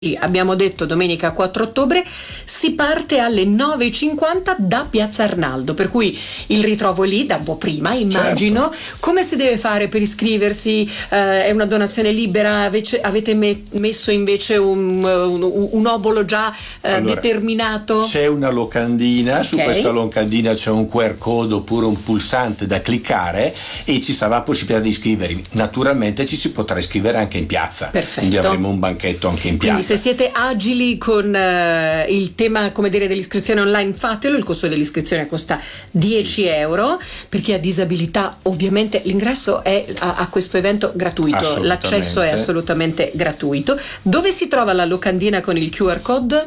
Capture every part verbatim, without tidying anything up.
Abbiamo detto domenica quattro ottobre, si parte alle nove e cinquanta da Piazza Arnaldo, per cui il ritrovo è lì da un po' prima, immagino. Certo. Come si deve fare per iscriversi? Eh, è una donazione libera? Avete, avete me, messo invece un, un, un obolo già eh, allora, determinato? C'è una locandina, okay. Su questa locandina c'è un Q R code oppure un pulsante da cliccare e ci sarà la possibilità di iscrivervi. Naturalmente ci si potrà iscrivere anche in piazza. Perfetto. Quindi avremo un banchetto anche in piazza. Quindi se siete agili con uh, il tema, come dire, dell'iscrizione online, fatelo. Il costo dell'iscrizione costa dieci euro. Per chi ha disabilità, ovviamente l'ingresso è a, a questo evento gratuito, l'accesso è assolutamente gratuito. Dove si trova la locandina con il Q R code?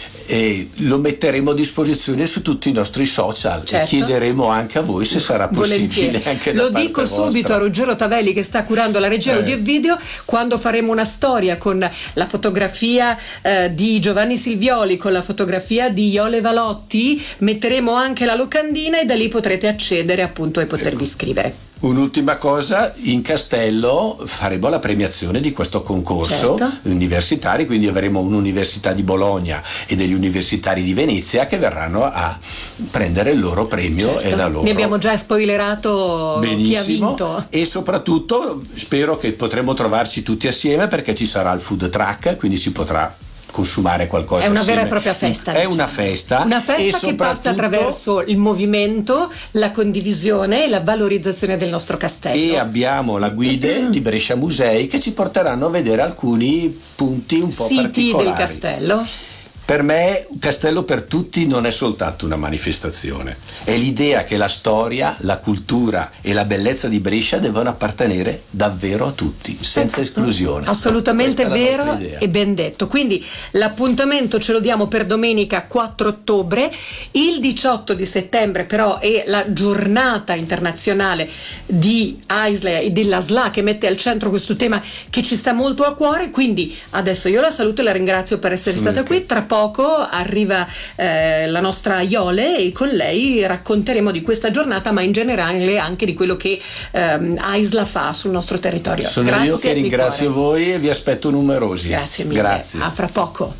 E lo metteremo a disposizione su tutti i nostri social, certo. E chiederemo anche a voi se sarà possibile anche da lo dico vostra. Subito a Ruggero Tavelli, che sta curando la regia audio e video, quando faremo una storia con la fotografia eh, di Giovanni Silvioli, con la fotografia di Iole Valotti, metteremo anche la locandina e da lì potrete accedere appunto e potervi ecco. iscrivere. Un'ultima cosa, in Castello faremo la premiazione di questo concorso, certo. universitari, quindi avremo un'università di Bologna e degli universitari di Venezia che verranno a prendere il loro premio, certo. e la loro. Ne abbiamo già spoilerato benissimo, chi ha vinto. E soprattutto spero che potremo trovarci tutti assieme, perché ci sarà il food truck, quindi si potrà consumare qualcosa. È una assieme. vera e propria festa. È diciamo. una festa. Una festa che passa attraverso il movimento, la condivisione e la valorizzazione del nostro castello. E abbiamo la guida di Brescia Musei che ci porteranno a vedere alcuni punti un po' siti particolari del castello. Per me un castello per tutti non è soltanto una manifestazione, è l'idea che la storia, la cultura e la bellezza di Brescia devono appartenere davvero a tutti, senza esclusione. Assolutamente vero e ben detto. Quindi l'appuntamento ce lo diamo per domenica quattro ottobre. Il diciotto di settembre però è la giornata internazionale di A I S L A e della S L A, che mette al centro questo tema che ci sta molto a cuore. Quindi adesso io la saluto e la ringrazio per essere sì, stata qui. Tra poco arriva eh, la nostra Iole e con lei racconteremo di questa giornata, ma in generale anche di quello che ehm, A I S L A fa sul nostro territorio. Sono Grazie, io che ringrazio Vittorio. Voi e vi aspetto numerosi. Grazie mille. Grazie. A fra poco.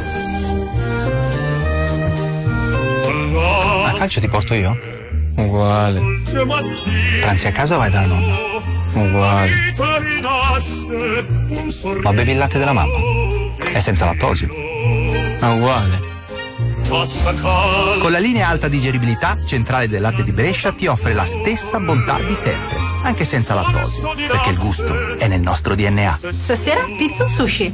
A calcio ti porto io? Uguale. Pranzi a casa o vai dalla nonna? Uguale. Ma bevi il latte della mamma? È senza lattosio? Ma uguale. Con la linea alta digeribilità, Centrale del Latte di Brescia ti offre la stessa bontà di sempre, anche senza lattosio, perché il gusto è nel nostro D N A. Stasera pizza o sushi?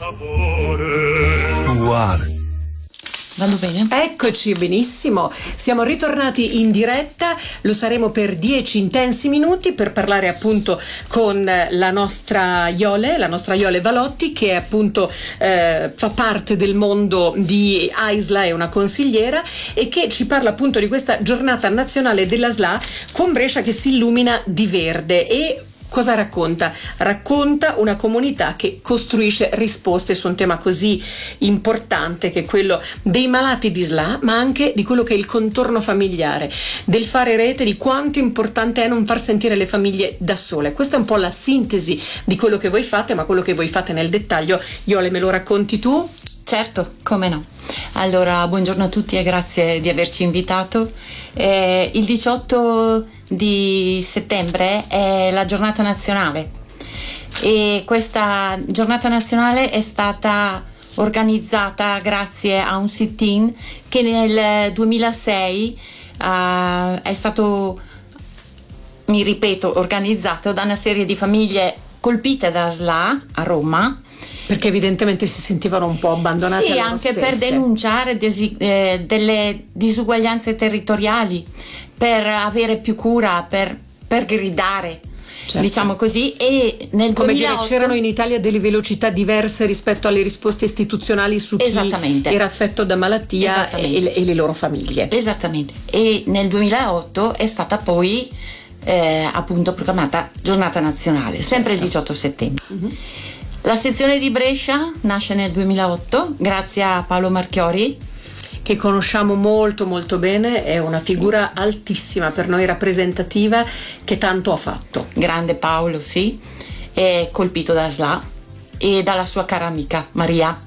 Uguale. Vanno bene? Eccoci, benissimo. Siamo ritornati in diretta, lo saremo per dieci intensi minuti per parlare appunto con la nostra Iole, la nostra Iole Valotti, che appunto eh, fa parte del mondo di A I S L A, è una consigliera e che ci parla appunto di questa giornata nazionale della S L A con Brescia che si illumina di verde. E cosa racconta? Racconta una comunità che costruisce risposte su un tema così importante che è quello dei malati di S L A, ma anche di quello che è il contorno familiare, del fare rete, di quanto importante è non far sentire le famiglie da sole. Questa è un po' la sintesi di quello che voi fate, ma quello che voi fate nel dettaglio, Iole, me lo racconti tu? Certo, come no. Allora, buongiorno a tutti e grazie di averci invitato. Eh, il diciotto di settembre è la giornata nazionale e questa giornata nazionale è stata organizzata grazie a un sit-in che nel duemilasei uh, è stato, mi ripeto, organizzato da una serie di famiglie colpite da S L A a Roma. Perché evidentemente si sentivano un po' abbandonate. Sì, anche stesse. per denunciare desi- eh, delle disuguaglianze territoriali, per avere più cura, per, per gridare, certo. diciamo così. E nel come duemilaotto dire, c'erano in Italia delle velocità diverse rispetto alle risposte istituzionali su chi era affetto da malattia e, e le loro famiglie. Esattamente. E nel duemilaotto è stata poi eh, appunto proclamata giornata nazionale, certo. sempre il diciotto settembre. Uh-huh. La sezione di Brescia nasce nel duemilaotto grazie a Paolo Marchiori, che conosciamo molto molto bene, è una figura altissima per noi, rappresentativa, che tanto ha fatto. Grande Paolo, sì, è colpito da S L A e dalla sua cara amica Maria.